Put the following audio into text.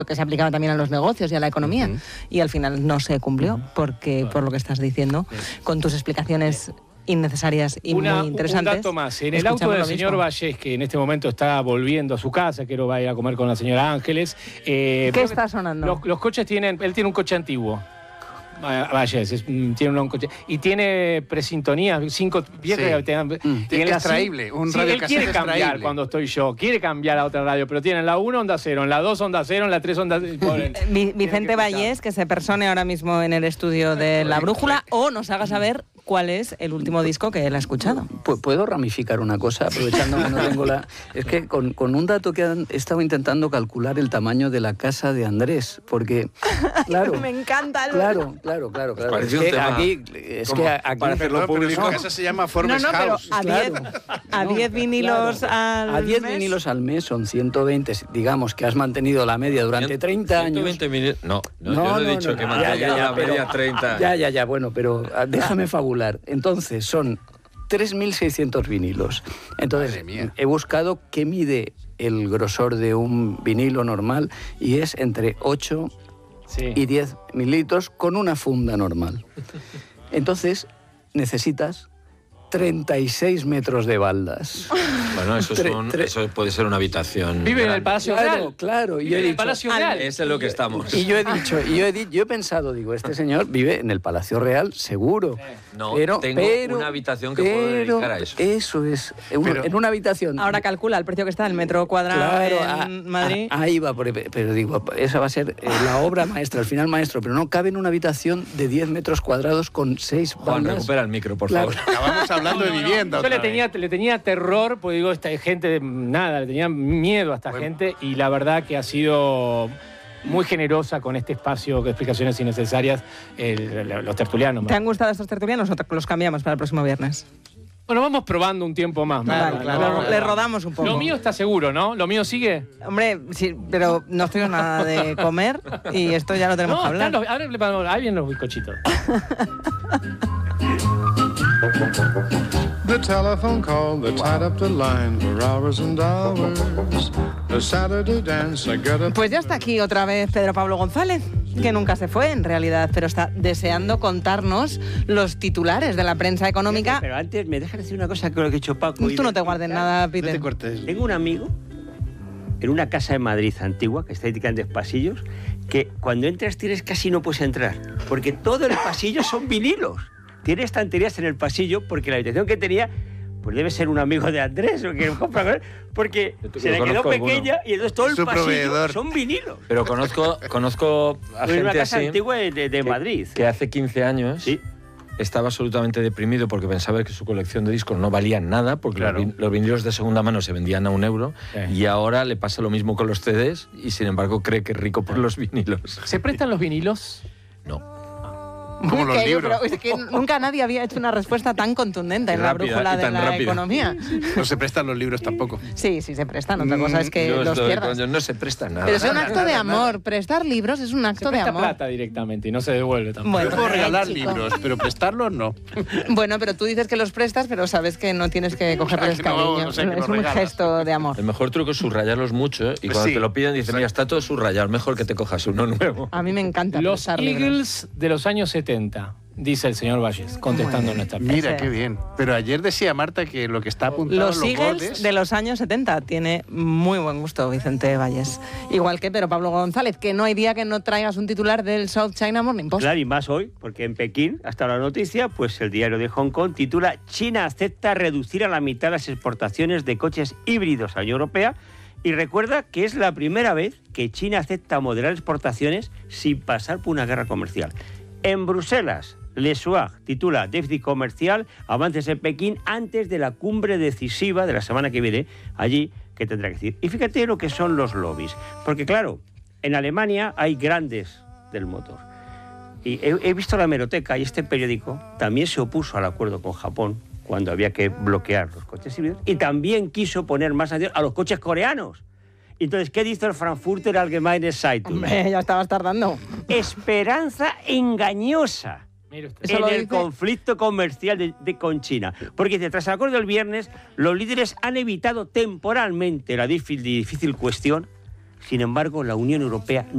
que se aplicaba también a los negocios y a la economía. Y al final no se cumplió, porque por lo que estás diciendo, con tus explicaciones innecesarias y muy interesantes. Un dato más. En el auto del señor Vallés, que en este mommomento está volviendo a su casa, que va a ir a comer con la señora Ángeles. ¿Qué está sonando? Los coches él tiene un coche antiguo. Vallés, tiene un coche. Y tiene presintonía, 5 piezas. Tiene extraíble, un radio él quiere cambiar extraíble. Cuando estoy yo, quiere cambiar a otra radio, pero tiene en la 1 Onda Cero, en la 2 Onda Cero, en la 3 Onda Cero. Vicente Vallés, que se persone ahora mismo en el estudio de La Brújula, o nos haga saber cuál es el último disco que él ha escuchado. ¿Puedo ramificar una cosa, aprovechando que no tengo la...? Es que con un dato que han estado intentando calcular el tamaño de la casa de Andrés, porque, claro... Me encanta. Claro. Es que aquí... Para hacerlo público, la casa se llama Forbes House. A 10 vinilos al mes. A 10 vinilos al mes son 120, digamos que has mantenido la media durante 30 años. 120 vinilos... No, yo he dicho que he mantenido la media 30 años. Ya, bueno, pero déjame fabular. Entonces, son 3.600 vinilos. Entonces, he buscado qué mide el grosor de un vinilo normal y es entre 8 y 10 mililitros con una funda normal. Entonces, necesitas 36 metros de baldas. Bueno, eso puede ser una habitación. Vive en el Palacio Real. Claro. Vive en el Palacio Real. Ese es lo que estamos. Y yo he pensado, este señor vive en el Palacio Real, seguro. No, tengo una habitación que puedo dedicar a eso. Eso es, en una habitación. Ahora calcula el precio que está el metro cuadrado en Madrid. Ahí va, pero digo, esa va a ser la obra maestra, el final maestro, pero no cabe en una habitación de 10 metros cuadrados con 6 bandas. Juan, recupera el micro, por favor. Acabamos hablando de vivienda. Yo le tenía terror, porque digo, esta gente, le tenía miedo a esta gente, y la verdad que ha sido muy generosa con este espacio de explicaciones innecesarias los tertulianos. ¿Te han gustado estos tertulianos o los cambiamos para el próximo viernes? Bueno, vamos probando un tiempo más. Claro. Le rodamos un poco. Lo mío está seguro, ¿no? ¿Lo mío sigue? Hombre, sí, pero no estoy en nada de comer y esto ya lo tenemos que hablar. Ahí vienen los bizcochitos. The telephone call that tied up the line for hours and hours. The Saturday dance I got up. Pues ya está aquí otra vez Pedro Pablo González, que nunca se fue en realidad, pero está deseando contarnos los titulares de la prensa económica. Pero antes me dejas decir una cosa que lo que he dicho Paco. Tú no te guardes nada, Peter. No te cortes. Tengo un amigo en una casa de Madrid antigua, que está dedicada en 10 pasillos, que cuando entras casi no puedes entrar, porque todo el pasillo son vinilos. Tiene estanterías en el pasillo porque la habitación que tenía, pues debe ser un amigo de Andrés o que compra con él, porque se le quedó pequeña y entonces todo el pasillo son vinilos. Pero conozco a gente una casa así, antigua de Madrid. Que hace 15 años estaba absolutamente deprimido porque pensaba que su colección de discos no valía nada, porque los vinilos de segunda mano se vendían a €1, y ahora le pasa lo mismo con los CDs y sin embargo cree que es rico por los vinilos. ¿Se prestan los vinilos? No. Como los libros. Pero es que nunca nadie había hecho una respuesta tan contundente en La Brújula de la economía. No se prestan los libros tampoco. Sí, se prestan. Otra cosa es que los pierdas. No se prestan nada. Pero es un acto de amor. Prestar libros es un acto de amor. Se presta plata directamente y no se devuelve tampoco. Yo puedo regalar libros, pero prestarlos no. Bueno, pero tú dices que los prestas, pero sabes que no tienes que cogerles cariño. Es un gesto de amor. El mejor truco es subrayarlos mucho, y cuando te lo piden dicen, mira, está todo subrayado, mejor que te cojas uno nuevo. A mí me encanta los prestar Eagles libros. de los años 70, dice el señor Vallés, contestando nuestra pregunta. Mira, qué bien. Pero ayer decía Marta que lo que está apuntado Los Eagles de los años 70. Tiene muy buen gusto Vicente Vallés. Igual que Pedro Pablo González, que no hay día que no traigas un titular del South China Morning Post. Claro, y más hoy, porque en Pekín, hasta la noticia, pues el diario de Hong Kong titula China acepta reducir a la mitad las exportaciones de coches híbridos a la Unión Europea, y recuerda que es la primera vez que China acepta moderar exportaciones sin pasar por una guerra comercial. En Bruselas, Le Soir titula Déficit comercial, avances en Pekín antes de la cumbre decisiva de la semana que viene, allí, que tendrá que decir. Y fíjate lo que son los lobbies, porque claro, en Alemania hay grandes del motor. Y he visto la hemeroteca y este periódico también se opuso al acuerdo con Japón cuando había que bloquear los coches híbridos, y también quiso poner más atención a los coches coreanos. Entonces, ¿qué dice el Frankfurter Allgemeine Zeitung? Hombre, ya estabas tardando. Esperanza engañosa en el conflicto comercial con China. Porque tras el acuerdo del viernes, los líderes han evitado temporalmente la difícil cuestión. Sin embargo, la Unión Europea